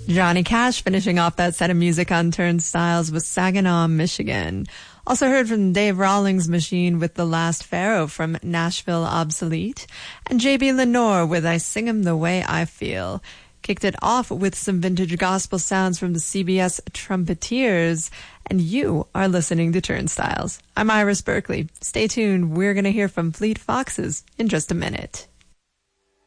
Johnny Cash finishing off that set of music on Turnstiles with Saginaw, Michigan. Also heard from Dave Rawlings Machine with The Last Pharaoh from Nashville Obsolete. And J.B. Lenore with I Sing 'Em the Way I Feel. Kicked it off with some vintage gospel sounds from the CBS Trumpeteers. And you are listening to Turnstiles. I'm Iris Berkeley. Stay tuned. We're going to hear from Fleet Foxes in just a minute.